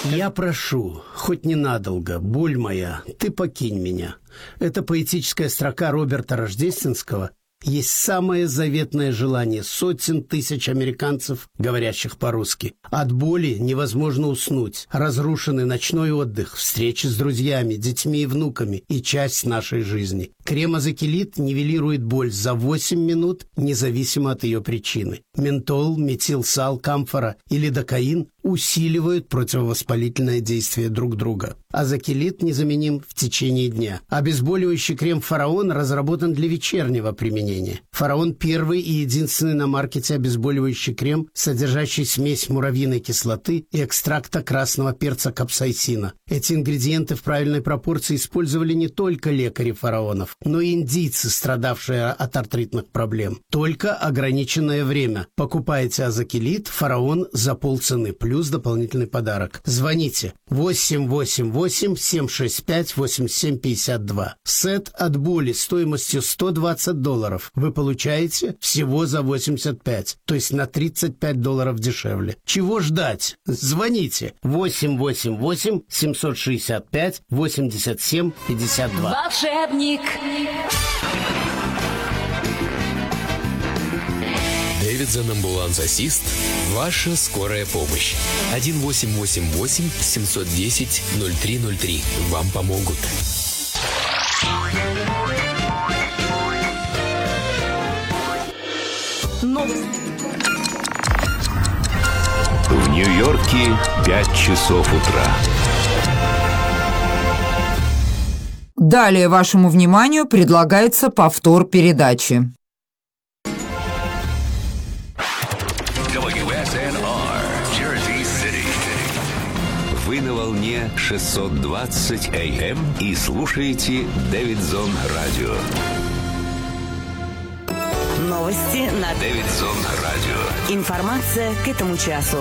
Я прошу, хоть ненадолго, боль моя, ты покинь меня. Это поэтическая строка Роберта Рождественского есть самое заветное желание сотен тысяч американцев, говорящих по-русски. От боли невозможно уснуть. Разрушенный ночной отдых, встречи с друзьями, детьми и внуками и часть нашей жизни. Крем Азакилит нивелирует боль за 8 минут, независимо от ее причины. Ментол, метилсал, камфора и лидокаин усиливают противовоспалительное действие друг друга. Азакилит незаменим в течение дня. Обезболивающий крем «Фараон» разработан для вечернего применения. «Фараон» — первый и единственный на маркете обезболивающий крем, содержащий смесь муравьиной кислоты и экстракта красного перца капсаицина. Эти ингредиенты в правильной пропорции использовали не только лекари фараонов, но и индийцы, страдавшие от артритных проблем. Только ограниченное время. Покупайте Азакилит «Фараон» за полцены, плюс дополнительный подарок. Звоните 888-765-8752. Сет от боли стоимостью $120 вы получаете всего за 85, то есть на $35 дешевле. Чего ждать? Звоните 888-765-8752. Волшебник. Дэвидсон амбуланс-ассист. Ваша скорая помощь. 1888-710-0303. Вам помогут. В Нью-Йорке 5 часов утра. Далее вашему вниманию предлагается повтор передачи. Вы на волне 620 АМ и слушаете Дэвидсон Радио. Новости на Дэвидсон Радио. Информация к этому часу.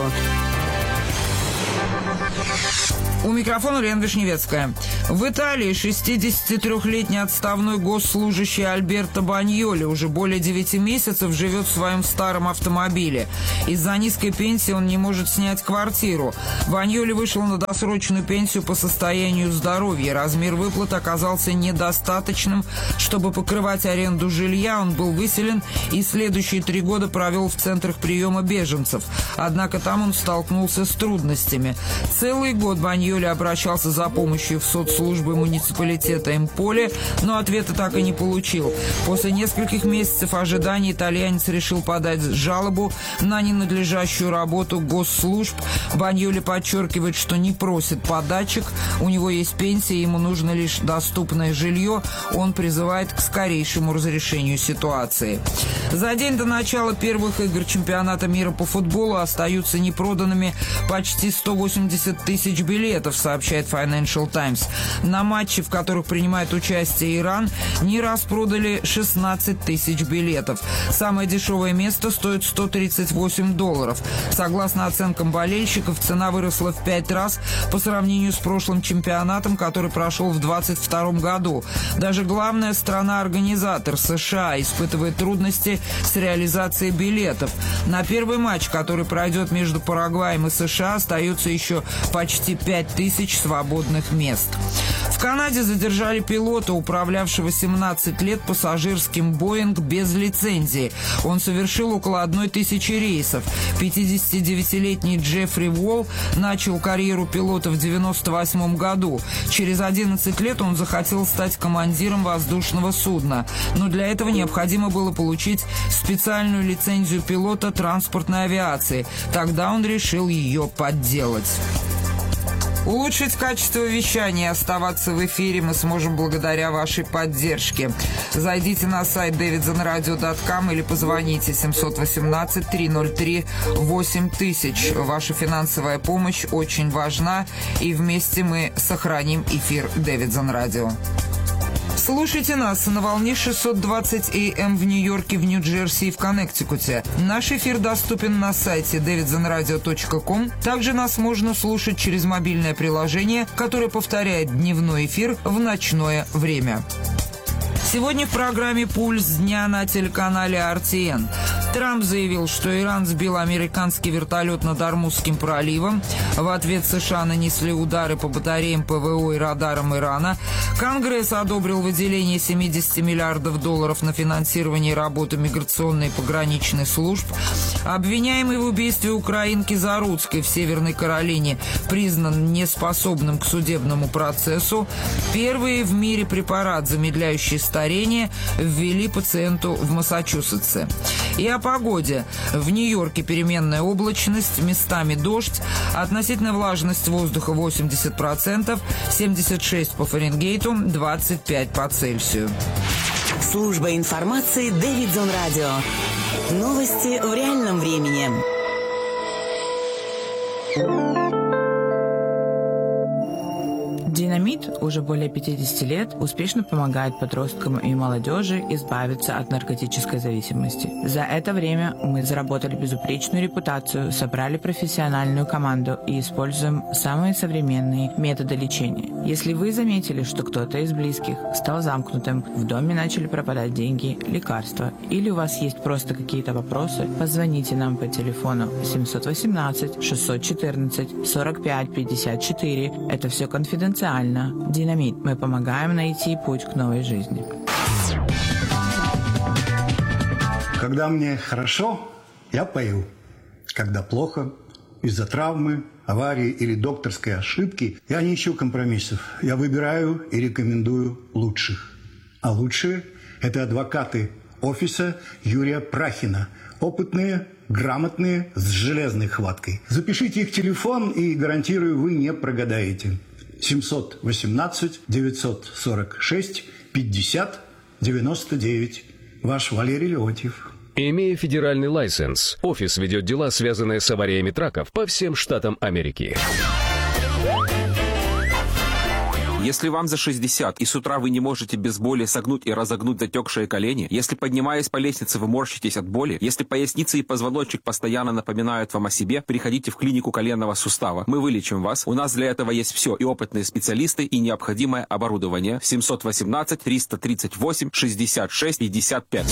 У микрофона Лена Вишневецкая. В Италии 63-летний отставной госслужащий Альберто Баньоли уже более 9 месяцев живет в своем старом автомобиле. Из-за низкой пенсии он не может снять квартиру. Баньоли вышел на досрочную пенсию по состоянию здоровья. Размер выплат оказался недостаточным, чтобы покрывать аренду жилья. Он был выселен и следующие 3 года провел в центрах приема беженцев. Однако там он столкнулся с трудностями. Целый год Баньоли обращался за помощью в соцслужбы муниципалитета Эмполе, но ответа так и не получил. После нескольких месяцев ожидания итальянец решил подать жалобу на ненадлежащую работу госслужб. Баньоли подчеркивает, что не просит подачек, у него есть пенсия, ему нужно лишь доступное жилье. Он призывает к скорейшему разрешению ситуации. За день до начала первых игр чемпионата мира по футболу остаются непроданными почти 180 тысяч билетов, сообщает Financial Times. На матчи, в которых принимает участие Иран, не распродали 16 тысяч билетов. Самое дешевое место стоит $138. Согласно оценкам болельщиков, цена выросла в 5 раз по сравнению с прошлым чемпионатом, который прошел в 2022 году. Даже главная страна-организатор США испытывает трудности с реализацией билетов. На первый матч, который пройдет между Парагваем и США, остается еще почти 5 тысяч свободных мест. В Канаде задержали пилота, управлявшего 17 лет пассажирским «Боинг» без лицензии. Он совершил около 1000 рейсов. 59-летний Джеффри Уолл начал карьеру пилота в 1998 году. Через 11 лет он захотел стать командиром воздушного судна. Но для этого необходимо было получить специальную лицензию пилота транспортной авиации. Тогда он решил ее подделать. Улучшить качество вещания и оставаться в эфире мы сможем благодаря вашей поддержке. Зайдите на сайт davidsonradio.com или позвоните 718-303-8000. Ваша финансовая помощь очень важна, и вместе мы сохраним эфир Дэвидсон Радио. Слушайте нас на волне 620 АМ в Нью-Йорке, в Нью-Джерси и в Коннектикуте. Наш эфир доступен на сайте davidsonradio.com. Также нас можно слушать через мобильное приложение, которое повторяет дневной эфир в ночное время. Сегодня в программе «Пульс дня» на телеканале RTN. Трамп заявил, что Иран сбил американский вертолет над Ормузским проливом. В ответ США нанесли удары по батареям ПВО и радарам Ирана. Конгресс одобрил выделение $70 миллиардов на финансирование работы миграционной и пограничной служб. Обвиняемый в убийстве украинки Заруцкой в Северной Каролине признан неспособным к судебному процессу. Первый в мире препарат, замедляющий старение, ввели пациенту в Массачусетсе. И о погоде. В Нью-Йорке переменная облачность, местами дождь, относительная влажность воздуха 80%, 76 по Фаренгейту, 25 по Цельсию. Служба информации Дэвидсон Радио. Новости в реальном времени. Динамит уже более 50 лет успешно помогает подросткам и молодежи избавиться от наркотической зависимости. За это время мы заработали безупречную репутацию, собрали профессиональную команду и используем самые современные методы лечения. Если вы заметили, что кто-то из близких стал замкнутым, в доме начали пропадать деньги, лекарства, или у вас есть просто какие-то вопросы, позвоните нам по телефону 718-614-45-54. Это все конфиденциально. Динамит. Мы помогаем найти путь к новой жизни. Когда мне хорошо, я пою. Когда плохо, из-за травмы, аварии или докторской ошибки, я не ищу компромиссов. Я выбираю и рекомендую лучших. А лучшие – это адвокаты офиса Юрия Прахина. Опытные, грамотные, с железной хваткой. Запишите их телефон, и, гарантирую, вы не прогадаете. 718-946-50-99. Ваш Валерий Леонтьев. Имея федеральный лайсенс, офис ведет дела, связанные с авариями траков по всем штатам Америки. Если вам за 60 и с утра вы не можете без боли согнуть и разогнуть затекшие колени, если, поднимаясь по лестнице, вы морщитесь от боли, если поясница и позвоночник постоянно напоминают вам о себе, приходите в клинику коленного сустава. Мы вылечим вас. У нас для этого есть все: и опытные специалисты, и необходимое оборудование. 718-338-66-55.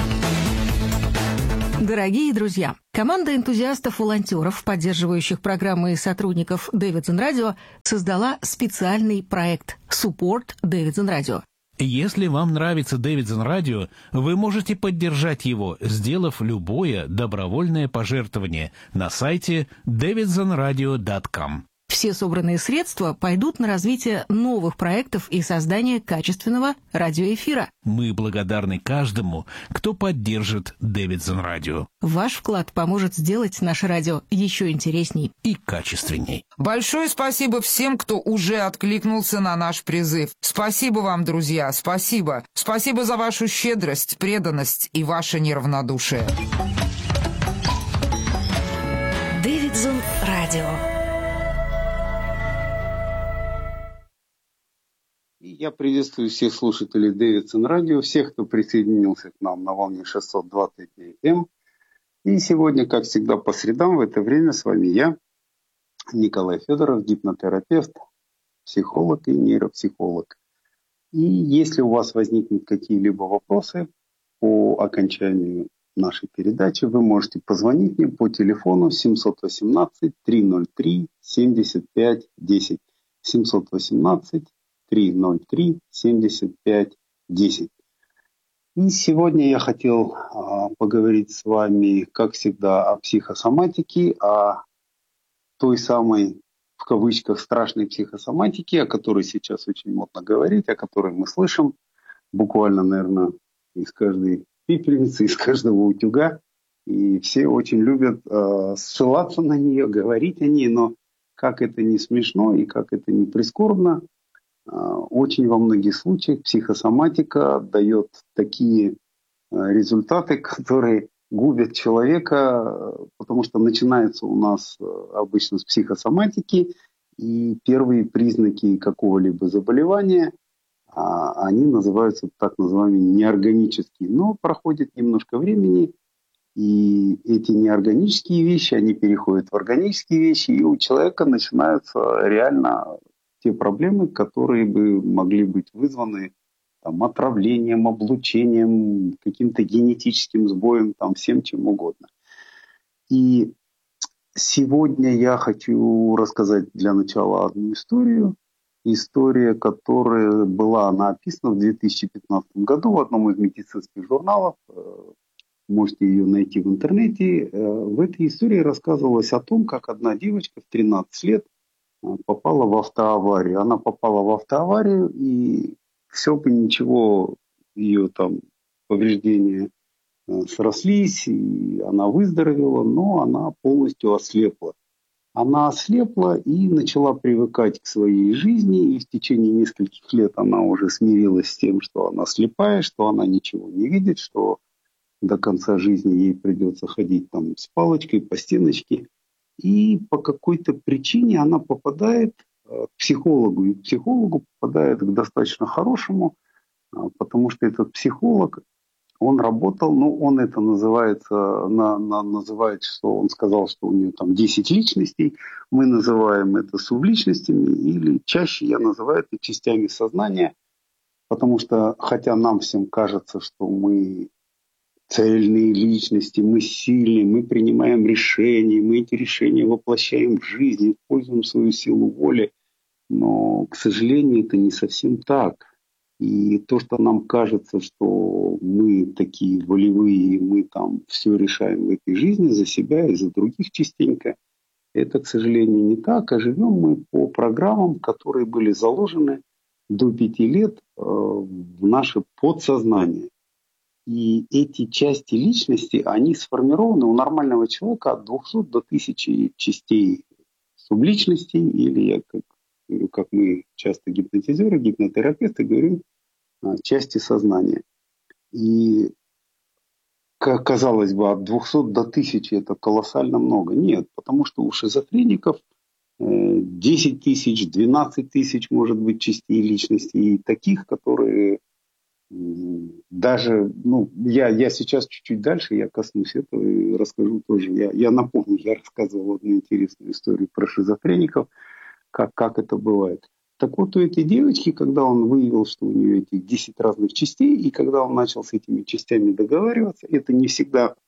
Дорогие друзья, команда энтузиастов-волонтеров, поддерживающих программы и сотрудников Дэвидсон Радио, создала специальный проект «Support Дэвидсон Радио». Если вам нравится Дэвидсон Радио, вы можете поддержать его, сделав любое добровольное пожертвование на сайте davidsonradio.com. Все собранные средства пойдут на развитие новых проектов и создание качественного радиоэфира. Мы благодарны каждому, кто поддержит Дэвидсон Радио. Ваш вклад поможет сделать наше радио еще интересней и качественней. Большое спасибо всем, кто уже откликнулся на наш призыв. Спасибо вам, друзья, спасибо. Спасибо за вашу щедрость, преданность и ваше неравнодушие. Дэвидсон Радио. Я приветствую всех слушателей Дэвидсон Радио, всех, кто присоединился к нам на волне 620 АМ. И сегодня, как всегда, по средам в это время с вами я, Николай Федоров, гипнотерапевт, психолог и нейропсихолог. И если у вас возникнут какие-либо вопросы по окончанию нашей передачи, вы можете позвонить мне по телефону 718-303-75-10. 718-303-75-10. И сегодня я хотел поговорить с вами, как всегда, о психосоматике, о той самой, в кавычках, страшной психосоматике, о которой сейчас очень модно говорить, о которой мы слышим буквально, наверное, из каждой пепельницы, из каждого утюга. И все очень любят ссылаться на нее, говорить о ней, но как это не смешно и как это не прискорбно, очень во многих случаях психосоматика дает такие результаты, которые губят человека, потому что начинается у нас обычно с психосоматики, и первые признаки какого-либо заболевания, они называются так называемые неорганические. Но проходит немножко времени, и эти неорганические вещи, они переходят в органические вещи, и у человека начинаются реально те проблемы, которые бы могли быть вызваны там, отравлением, облучением, каким-то генетическим сбоем, там, всем чем угодно. И сегодня я хочу рассказать для начала одну историю. История, которая была написана в 2015 году в одном из медицинских журналов. Можете ее найти в интернете. В этой истории рассказывалось о том, как одна девочка в 13 лет попала в автоаварию. Она попала в автоаварию, и все бы ничего, ее там повреждения срослись, и она выздоровела, но она полностью ослепла. Она ослепла и начала привыкать к своей жизни, и в течение нескольких лет она уже смирилась с тем, что она слепая, что она ничего не видит, что до конца жизни ей придется ходить там с палочкой по стеночке. И по какой-то причине она попадает к психологу. И к психологу попадает к достаточно хорошему, потому что этот психолог, он работал, он это называет, что он сказал, что у нее там 10 личностей. Мы называем это субличностями, или чаще я называю это частями сознания, потому что, хотя нам всем кажется, что мы цельные личности, мы сильные, мы принимаем решения, мы эти решения воплощаем в жизнь, используем свою силу воли, но, к сожалению, это не совсем так. И то, что нам кажется, что мы такие волевые, мы там все решаем в этой жизни за себя и за других частенько, это, к сожалению, не так. А живем мы по программам, которые были заложены до 5 лет в наше подсознание. И эти части личности, они сформированы у нормального человека от 200 до 1000 частей субличностей, или, как мы часто гипнотизеры, гипнотерапевты говорим, части сознания. И, казалось бы, от 200 до 1000 это колоссально много. Нет, потому что у шизофреников 10 тысяч, 12 тысяч, может быть, частей личности, и таких, которые даже, я сейчас чуть-чуть дальше, я коснусь этого и расскажу тоже. Я напомню, я рассказывал одну интересную историю про шизофреников, как это бывает. Так вот, у этой девочки, когда он выявил, что у нее этих 10 разных частей, и когда он начал с этими частями договариваться, это не всегда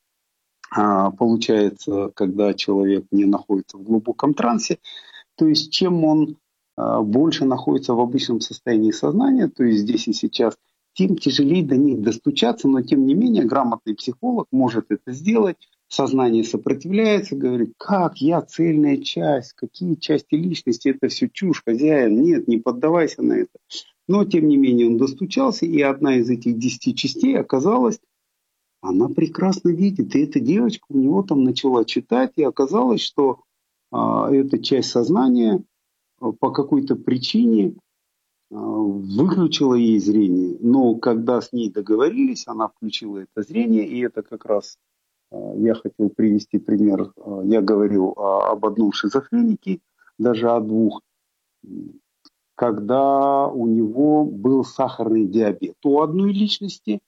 получается, когда человек не находится в глубоком трансе. То есть, чем он больше находится в обычном состоянии сознания, то есть здесь и сейчас, тем тяжелее до них достучаться, но тем не менее грамотный психолог может это сделать. Сознание сопротивляется, говорит, как я цельная часть, какие части личности, это все чушь, хозяин, нет, не поддавайся на это. Но тем не менее он достучался, и одна из этих 10 частей оказалась, она прекрасно видит, и эта девочка у него там начала читать, и оказалось, что эта часть сознания по какой-то причине выключила ей зрение. Но когда с ней договорились, она включила это зрение, и это как раз я хотел привести пример. Я говорил об одном шизофренике, даже о двух, когда у него был сахарный диабет. У одной личности,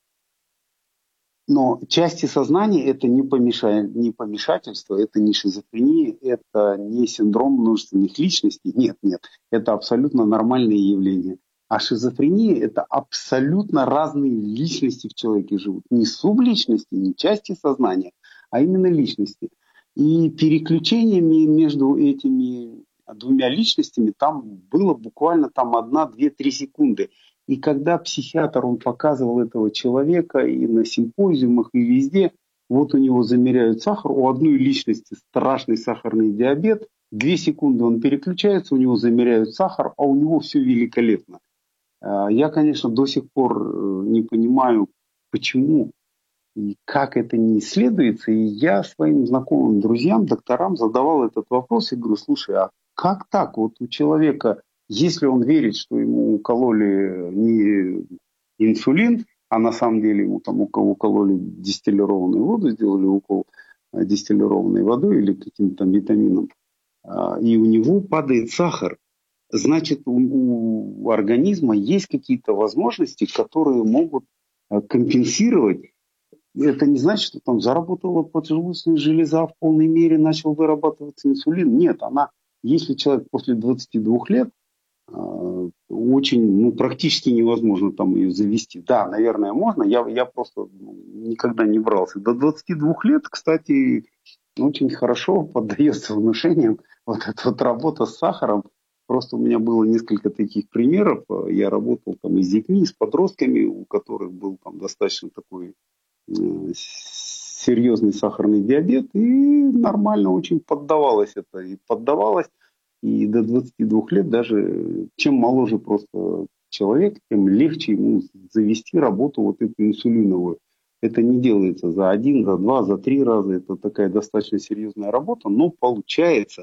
но части сознания это не помешательство, это не шизофрения, это не синдром множественных личностей. Нет, это абсолютно нормальное явление. А шизофрения – это абсолютно разные личности в человеке живут. Не субличности, не части сознания, а именно личности. И переключениями между этими двумя личностями там было буквально 1, 2, 3 секунды. И когда психиатр, он показывал этого человека и на симпозиумах, и везде, вот у него замеряют сахар, у одной личности страшный сахарный диабет, 2 секунды он переключается, у него замеряют сахар, а у него все великолепно. Я, конечно, до сих пор не понимаю, почему и как это не исследуется. И я своим знакомым друзьям, докторам задавал этот вопрос и говорю, слушай, а как так? Вот у человека, если он верит, что ему укололи не инсулин, а на самом деле ему там укололи дистиллированную воду, сделали укол дистиллированной водой или каким-то там витамином, и у него падает сахар, значит, у организма есть какие-то возможности, которые могут компенсировать. Это не значит, что там заработала поджелудочная железа в полной мере, начал вырабатываться инсулин. Нет, если человек после 22 лет очень, практически невозможно там ее завести. Да, наверное, можно. Я просто никогда не брался. До 22 лет, кстати, очень хорошо поддается внушениям вот эта вот работа с сахаром. Просто у меня было несколько таких примеров. Я работал там и с детьми, и с подростками, у которых был там достаточно такой серьезный сахарный диабет, и нормально очень поддавалось это. И поддавалось. И до 22 лет даже, чем моложе просто человек, тем легче ему завести работу вот эту инсулиновую. Это не делается за 1, за 2, за 3 раза. Это такая достаточно серьезная работа, но получается.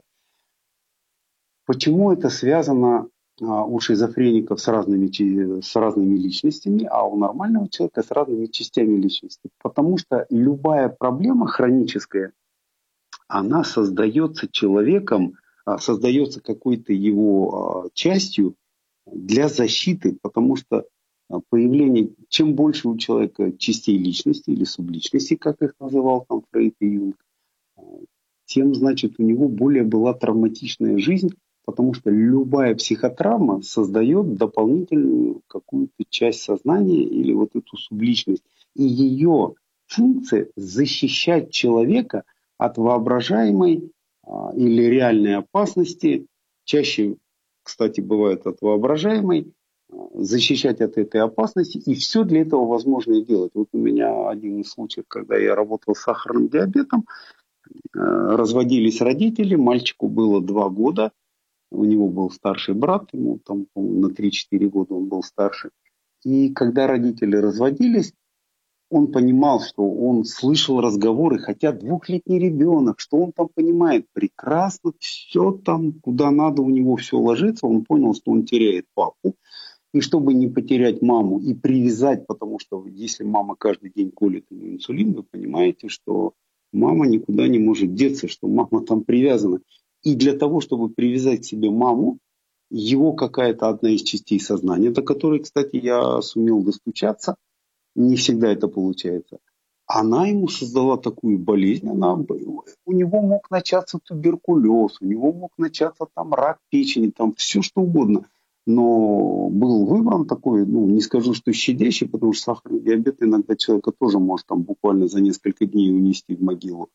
Почему это связано у шизофреников с разными личностями, а у нормального человека с разными частями личности? Потому что любая проблема хроническая, она создается человеком, создается какой-то его частью для защиты, потому что появление, чем больше у человека частей личности или субличности, как их называл там Фрейд и Юнг, тем, значит, у него более была травматичная жизнь, потому что любая психотравма создает дополнительную какую-то часть сознания или вот эту субличность. И ее функция защищать человека от воображаемой или реальной опасности, чаще, кстати, бывает от воображаемой, защищать от этой опасности, и все для этого возможно делать. Вот у меня один из случаев, когда я работал с сахарным диабетом, разводились родители, мальчику было 2 года, у него был старший брат, ему там, на 3-4 года он был старше. И когда родители разводились, он понимал, что он слышал разговоры, хотя 2-летний ребенок, что он там понимает прекрасно, все там, куда надо, у него все ложится. Он понял, что он теряет папу. И чтобы не потерять маму и привязать, потому что если мама каждый день колет ему инсулин, вы понимаете, что мама никуда не может деться, что мама там привязана. И для того, чтобы привязать к себе маму, его какая-то одна из частей сознания, до которой, кстати, я сумел достучаться, не всегда это получается. Она ему создала такую болезнь, у него мог начаться туберкулез, у него мог начаться там рак печени, там все что угодно. Но был выбран такой, не скажу, что щадящий, потому что сахарный диабет иногда человека тоже может там буквально за несколько дней унести в могилу.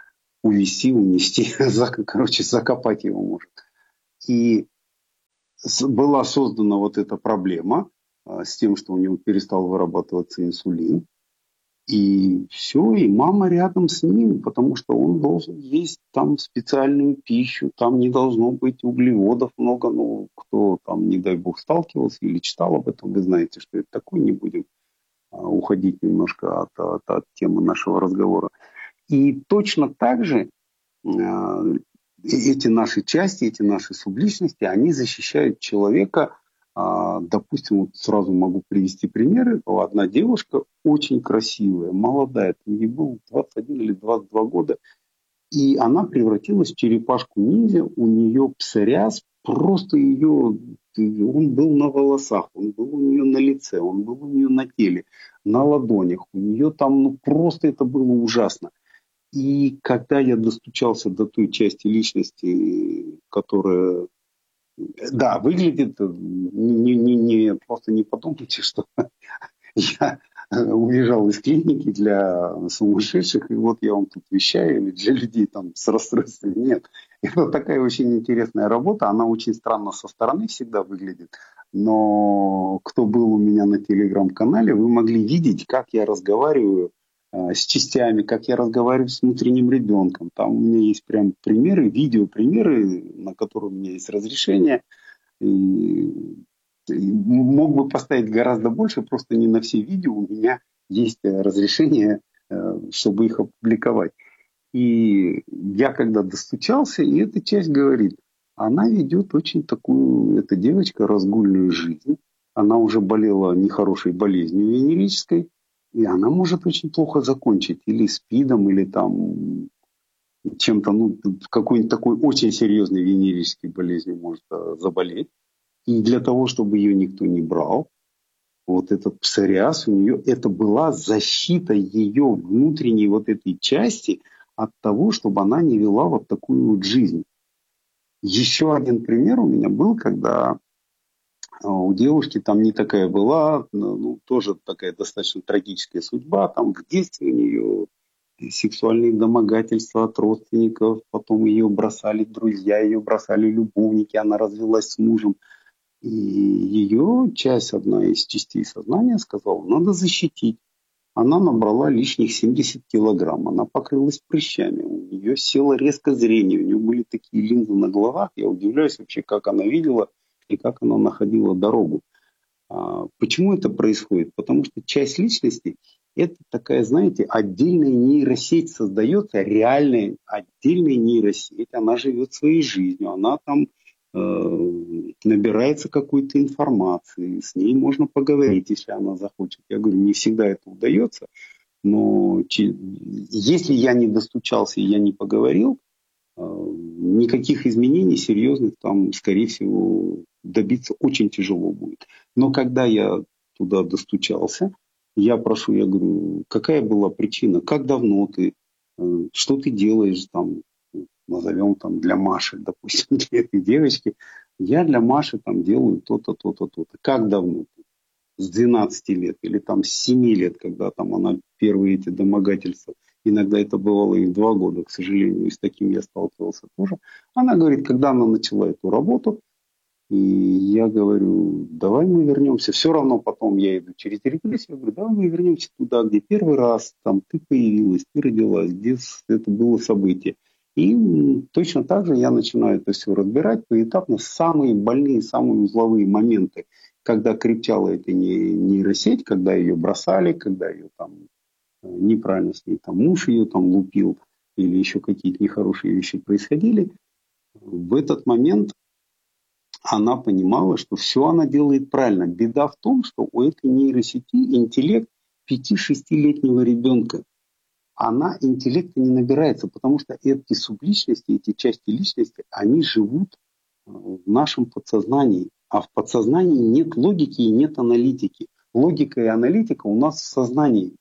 Унести, закопать его может. И была создана вот эта проблема с тем, что у него перестал вырабатываться инсулин. И все, и мама рядом с ним, потому что он должен есть там специальную пищу, там не должно быть углеводов много. Кто там, не дай бог, сталкивался или читал об этом, вы знаете, что это такое, не будем уходить немножко от темы нашего разговора. И точно так же эти наши части, эти наши субличности, они защищают человека. Допустим, вот сразу могу привести примеры. Одна девушка очень красивая, молодая, ей было 21 или 22 года, и она превратилась в черепашку-ниндзя. У нее псориаз, просто он был на волосах, он был у нее на лице, он был у нее на теле, на ладонях. У нее там, просто это было ужасно. И когда я достучался до той части личности, которая, да, выглядит, просто не подумайте, что я уезжал из клиники для сумасшедших, и вот я вам тут вещаю, или для людей там с расстройствами. Нет, это такая очень интересная работа, она очень странно со стороны всегда выглядит, но кто был у меня на телеграм-канале, вы могли видеть, как я разговариваю с частями, как я разговариваю с внутренним ребенком. Там у меня есть прям примеры, видеопримеры, на которые у меня есть разрешение. И мог бы поставить гораздо больше, просто не на все видео у меня есть разрешение, чтобы их опубликовать. И я когда достучался, и эта часть говорит, она ведет очень такую, эта девочка, разгульную жизнь. Она уже болела нехорошей болезнью венерической, и она может очень плохо закончить. Или СПИДом, или там чем-то, какой-нибудь такой очень серьезной венерической болезнью может заболеть. И для того, чтобы ее никто не брал, вот этот псориаз у нее, это была защита ее внутренней вот этой части от того, чтобы она не вела вот такую вот жизнь. Еще один пример у меня был, когда У девушки там не такая была, ну, тоже такая достаточно трагическая судьба. Там в детстве у нее сексуальные домогательства от родственников, потом ее бросали друзья, ее бросали любовники, она развелась с мужем. И ее часть, одна из частей сознания сказала, надо защитить. Она набрала лишних 70 килограмм, она покрылась прыщами, у нее село резко зрение, у нее были такие линзы на глазах. Я удивляюсь вообще, как она видела и как она находила дорогу. Почему это происходит? Потому что часть личности – это такая, знаете, отдельная нейросеть создается, реальная отдельная нейросеть. Она живет своей жизнью, она там набирается какой-то информации, с ней можно поговорить, если она захочет. Я говорю, не всегда это удается, но если я не достучался и я не поговорил, никаких изменений серьезных там, скорее всего, добиться очень тяжело будет. Но когда я туда достучался, я прошу, я говорю, какая была причина, как давно ты, что ты делаешь там, назовем там для Маши, допустим, для этой девочки. Я для Маши там делаю то-то, то-то, то-то. Как давно? С 12 лет или там с 7 лет, когда там она первые эти домогательства. Иногда это бывало и в 2 года, к сожалению, и с таким я сталкивался тоже. Она говорит, когда она начала эту работу, и я говорю, давай мы вернемся. Все равно потом я иду через регрессию, я говорю, давай мы вернемся туда, где первый раз там ты появилась, ты родилась, где это было событие. И точно так же я начинаю это все разбирать поэтапно. Самые больные, самые узловые моменты, когда кричала эта нейросеть, когда ее бросали, когда ее там неправильно с ней там муж ее там лупил или еще какие-то нехорошие вещи происходили, в этот момент она понимала, что все она делает правильно. Беда в том, что у этой нейросети интеллект 5-6-летнего ребенка. Она интеллекта не набирается, потому что эти субличности, эти части личности, они живут в нашем подсознании. А в подсознании нет логики и нет аналитики. Логика и аналитика у нас в сознании.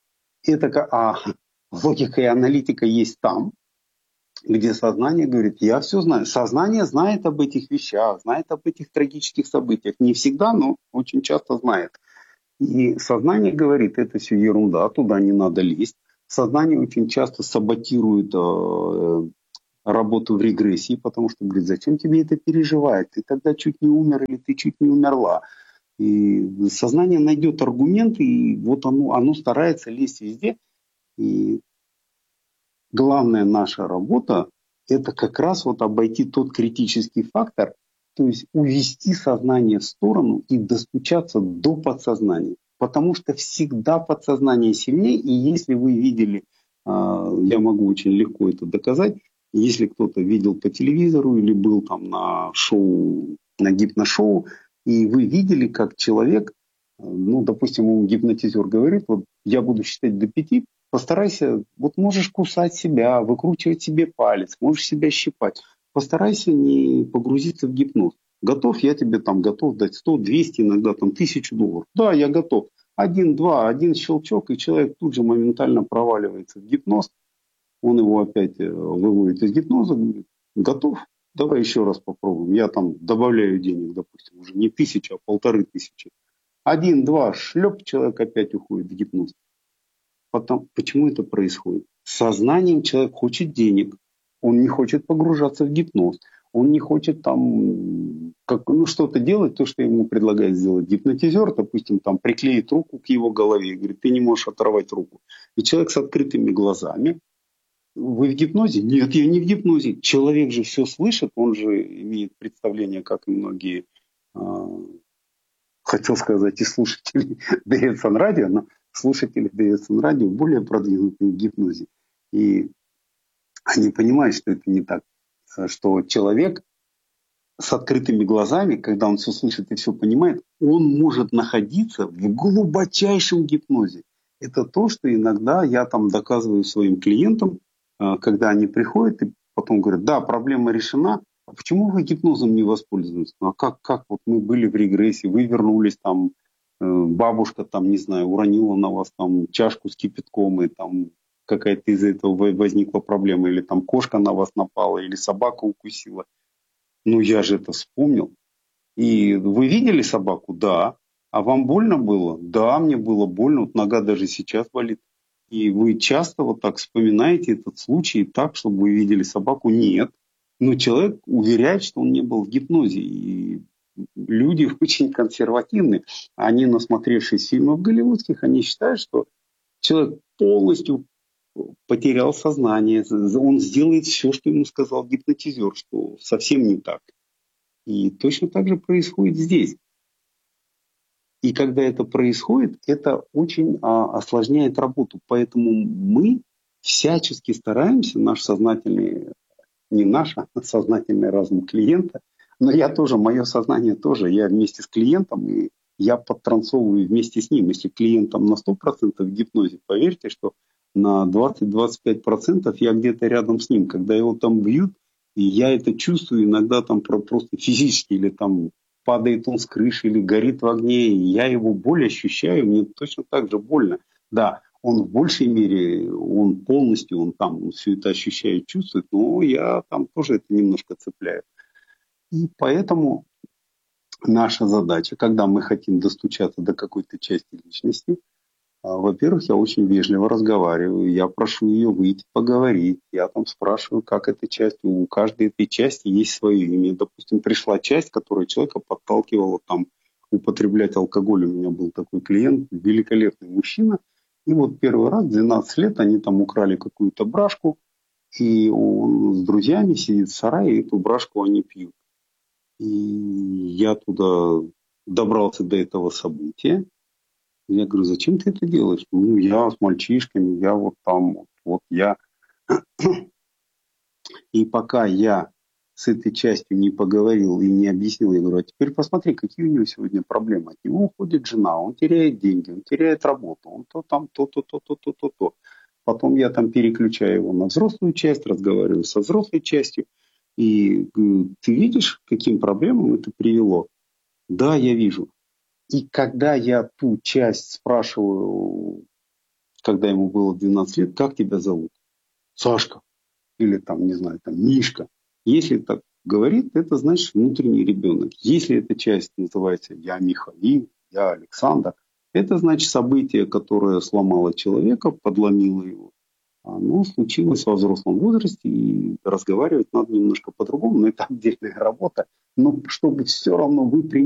Логика и аналитика есть там, где сознание говорит, я все знаю. Сознание знает об этих вещах, знает об этих трагических событиях. Не всегда, но очень часто знает. И сознание говорит, это все ерунда, туда не надо лезть. Сознание очень часто саботирует работу в регрессии, потому что говорит, зачем тебе это переживать? Ты тогда чуть не умер или ты чуть не умерла. И сознание найдет аргументы, и вот оно старается лезть везде. И главная наша работа – это как раз вот обойти тот критический фактор, то есть увести сознание в сторону и достучаться до подсознания. Потому что всегда подсознание сильнее, и если вы видели, я могу очень легко это доказать, если кто-то видел по телевизору или был там на шоу, на гипношоу, и вы видели, как человек, ну, допустим, гипнотизер говорит, вот я буду считать до 5, постарайся, вот можешь кусать себя, выкручивать себе палец, можешь себя щипать, постарайся не погрузиться в гипноз. Готов, я тебе там готов дать 100, 200, иногда там $1000. Да, я готов. 1 щелчок, и человек тут же моментально проваливается в гипноз. Он его опять выводит из гипноза, говорит, готов? Давай еще раз попробуем. Я там добавляю денег, допустим, уже не 1000, а 1500. 1-2, шлеп, человек опять уходит в гипноз. Почему это происходит? Сознанием человек хочет денег. Он не хочет погружаться в гипноз. Он не хочет там что-то делать, то, что ему предлагает сделать гипнотизер, допустим, там приклеит руку к его голове и говорит, ты не можешь оторвать руку. И человек с открытыми глазами, вы в гипнозе? Нет, я не в гипнозе. Человек же все слышит, он же имеет представление, как и многие, хотел сказать, и слушатели Дэвидсон радио, но слушатели Дэвидсон радио более продвинутые в гипнозе. И они понимают, что это не так. Что человек с открытыми глазами, когда он все слышит и все понимает, он может находиться в глубочайшем гипнозе. Это то, что иногда я там доказываю своим клиентам, когда они приходят и потом говорят, да, проблема решена, а почему вы гипнозом не воспользуетесь? А как вот мы были в регрессии, вы вернулись там, бабушка там, не знаю, уронила на вас там чашку с кипятком, и там какая-то из-за этого возникла проблема, или там кошка на вас напала, или собака укусила. Ну, я же это вспомнил. И вы видели собаку? Да. А вам больно было? Да, мне было больно. Вот нога даже сейчас болит. И вы часто вот так вспоминаете этот случай так, чтобы вы видели собаку? Нет. Но человек уверяет, что он не был в гипнозе. И люди очень консервативны. Они, насмотревшись фильмов голливудских, они считают, что человек полностью потерял сознание. Он сделает все, что ему сказал гипнотизер, что совсем не так. И точно так же происходит здесь. И когда это происходит, это очень осложняет работу. Поэтому мы всячески стараемся, наш сознательный, не наш, а сознательный разум клиента, но я тоже, мое сознание тоже, я вместе с клиентом, и я подтранцовываю вместе с ним. Если клиент там на 100% в гипнозе, поверьте, что на 20-25% я где-то рядом с ним. Когда его там бьют, и я это чувствую иногда там просто физически, или там падает он с крыши, или горит в огне, и я его боль ощущаю, мне точно так же больно. Да, он в большей мере, он полностью, он все это ощущает, чувствует, но я там тоже это немножко цепляю. И поэтому наша задача, когда мы хотим достучаться до какой-то части личности, во-первых, я очень вежливо разговариваю, я прошу ее выйти, поговорить, я там спрашиваю, как эта часть, у каждой этой части есть свое имя. Допустим, пришла часть, которая человека подталкивала там употреблять алкоголь. У меня был такой клиент, великолепный мужчина, и вот первый раз, 12 лет, они там украли какую-то брашку, и он с друзьями сидит в сарае, и эту брашку они пьют. И я туда добрался до этого события. Я говорю, зачем ты это делаешь? Ну, я с мальчишками, я вот там, вот я. И пока я с этой частью не поговорил и не объяснил, я говорю, а теперь посмотри, какие у него сегодня проблемы. От него уходит жена, он теряет деньги, он теряет работу, он то там, то. Потом я там переключаю его на взрослую часть, разговариваю со взрослой частью. И говорю, ты видишь, к каким проблемам это привело? Да, я вижу. И когда я ту часть спрашиваю, когда ему было 12 лет, как тебя зовут? Сашка. Или там, не знаю, там Мишка. Если так говорит, это значит внутренний ребенок. Если эта часть называется «Я Михаил», «Я Александр», это значит событие, которое сломало человека, подломило его. Оно случилось во взрослом возрасте, и разговаривать надо немножко по-другому, но это отдельная работа. Но чтобы все равно вы